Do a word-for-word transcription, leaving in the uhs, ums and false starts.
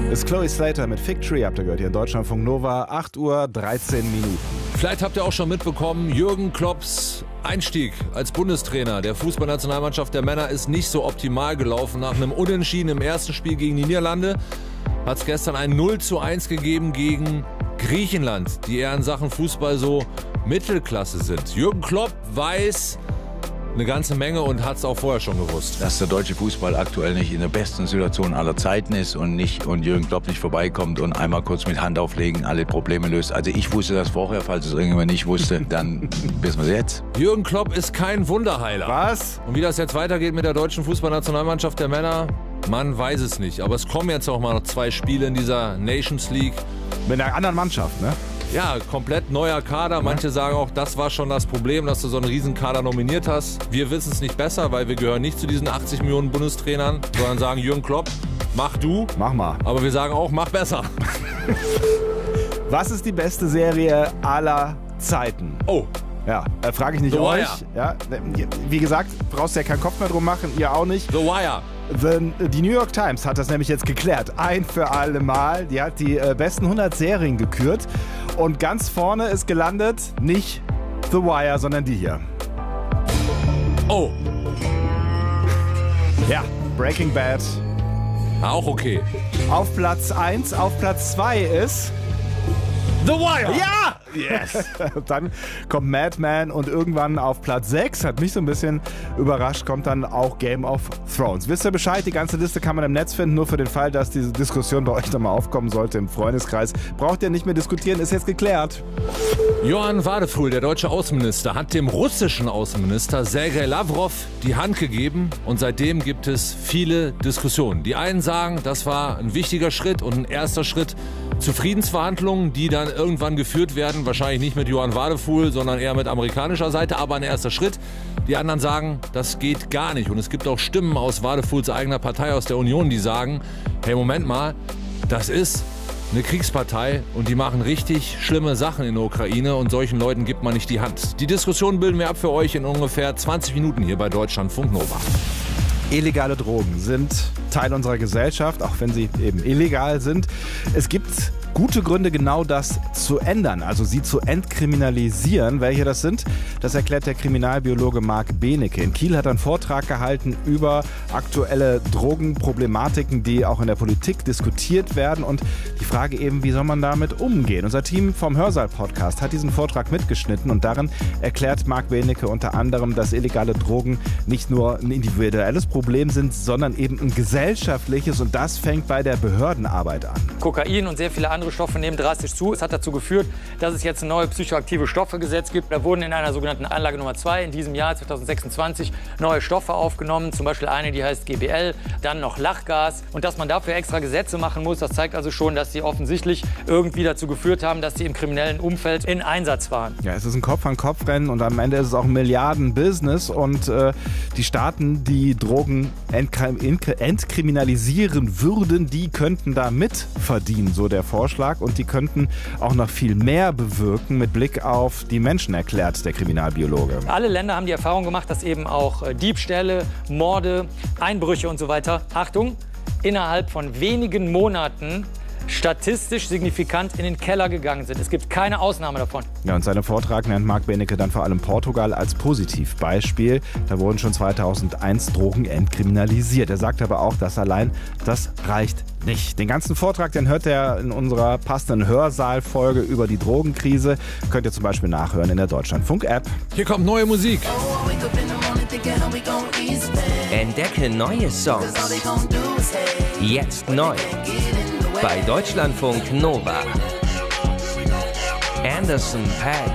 Ist Chloe Slater mit Fig Tree, habt ihr gehört, hier in Deutschlandfunk Nova, acht Uhr dreizehn Minuten. Vielleicht habt ihr auch schon mitbekommen, Jürgen Klopps Einstieg als Bundestrainer der Fußballnationalmannschaft der Männer ist nicht so optimal gelaufen. Nach einem Unentschieden im ersten Spiel gegen die Niederlande hat es gestern ein null zu eins gegeben gegen Griechenland, die eher in Sachen Fußball so Mittelklasse sind. Jürgen Klopp weiß eine ganze Menge und hat es auch vorher schon gewusst. Dass der deutsche Fußball aktuell nicht in der besten Situation aller Zeiten ist und, nicht, und Jürgen Klopp nicht vorbeikommt und einmal kurz mit Hand auflegen alle Probleme löst. Also ich wusste das vorher, falls es irgendjemand nicht wusste, dann wissen wir es jetzt. Jürgen Klopp ist kein Wunderheiler. Was? Und wie das jetzt weitergeht mit der deutschen Fußballnationalmannschaft der Männer, man weiß es nicht. Aber es kommen jetzt auch mal noch zwei Spiele in dieser Nations League. Mit einer anderen Mannschaft, ne? Ja, komplett neuer Kader. Manche sagen auch, das war schon das Problem, dass du so einen riesen Kader nominiert hast. Wir wissen es nicht besser, weil wir gehören nicht zu diesen achtzig Millionen Bundestrainern, sondern sagen, Jürgen Klopp, mach du. Mach mal. Aber wir sagen auch, mach besser. Was ist die beste Serie aller Zeiten? Oh. Ja, äh, frage ich nicht The euch. Wire. Ja, wie gesagt, brauchst ja keinen Kopf mehr drum machen, ihr auch nicht. The Wire. The, die New York Times hat das nämlich jetzt geklärt. Ein für alle Mal. Die hat die äh, besten hundert Serien gekürt. Und ganz vorne ist gelandet nicht The Wire, sondern die hier. Oh. Ja, Breaking Bad. Auch okay. Auf Platz eins, auf Platz zwei ist The Wire. Ja! Yes! Dann kommt Mad Men und irgendwann auf Platz sechs, hat mich so ein bisschen überrascht, kommt dann auch Game of Thrones. Wisst ihr Bescheid? Die ganze Liste kann man im Netz finden, nur für den Fall, dass diese Diskussion bei euch nochmal aufkommen sollte im Freundeskreis. Braucht ihr nicht mehr diskutieren, ist jetzt geklärt. Johann Wadefuhl, der deutsche Außenminister, hat dem russischen Außenminister Sergei Lavrov die Hand gegeben und seitdem gibt es viele Diskussionen. Die einen sagen, das war ein wichtiger Schritt und ein erster Schritt zu Friedensverhandlungen, die dann irgendwann geführt werden, wahrscheinlich nicht mit Johann Wadefuhl, sondern eher mit amerikanischer Seite, aber ein erster Schritt. Die anderen sagen, das geht gar nicht. Und es gibt auch Stimmen aus Wadefuhls eigener Partei, aus der Union, die sagen, hey, Moment mal, das ist eine Kriegspartei und die machen richtig schlimme Sachen in der Ukraine und solchen Leuten gibt man nicht die Hand. Die Diskussion bilden wir ab für euch in ungefähr zwanzig Minuten hier bei Deutschlandfunk Nova. Illegale Drogen sind Teil unserer Gesellschaft, auch wenn sie eben illegal sind. Es gibt gute Gründe, genau das zu ändern, also sie zu entkriminalisieren. Welche das sind, das erklärt der Kriminalbiologe Marc Benecke. In Kiel hat er einen Vortrag gehalten über aktuelle Drogenproblematiken, die auch in der Politik diskutiert werden und die Frage eben, wie soll man damit umgehen. Unser Team vom Hörsaal-Podcast hat diesen Vortrag mitgeschnitten und darin erklärt Marc Benecke unter anderem, dass illegale Drogen nicht nur ein individuelles Problem sind, sondern eben ein gesellschaftliches und das fängt bei der Behördenarbeit an. Kokain und sehr viele andere Stoffe nehmen drastisch zu. Es hat dazu geführt, dass es jetzt ein neues psychoaktive Stoffegesetz gibt. Da wurden in einer sogenannten Anlage Nummer zwei in diesem Jahr zwanzig sechsundzwanzig neue Stoffe aufgenommen. Zum Beispiel eine, die heißt G B L, dann noch Lachgas. Und dass man dafür extra Gesetze machen muss, das zeigt also schon, dass sie offensichtlich irgendwie dazu geführt haben, dass sie im kriminellen Umfeld in Einsatz waren. Ja, es ist ein Kopf-an-Kopf-Rennen und am Ende ist es auch ein Milliarden-Business. Und äh, die Staaten, die Drogen entkriminalisieren würden, die könnten da mitverdienen, so der Vorschlag. Und die könnten auch noch viel mehr bewirken mit Blick auf die Menschen, erklärt der Kriminalbiologe. Alle Länder haben die Erfahrung gemacht, dass eben auch Diebstähle, Morde, Einbrüche und so weiter, Achtung, innerhalb von wenigen Monaten statistisch signifikant in den Keller gegangen sind. Es gibt keine Ausnahme davon. Ja, und seinem Vortrag nennt Marc Benecke dann vor allem Portugal als Positivbeispiel. Da wurden schon zweitausendeins Drogen entkriminalisiert. Er sagt aber auch, dass allein das reicht nicht. Den ganzen Vortrag, den hört er in unserer passenden Hörsaal-Folge über die Drogenkrise. Könnt ihr zum Beispiel nachhören in der Deutschlandfunk-App. Hier kommt neue Musik. Entdecke neue Songs. Jetzt neu. Bei Deutschlandfunk Nova. Anderson .Paak.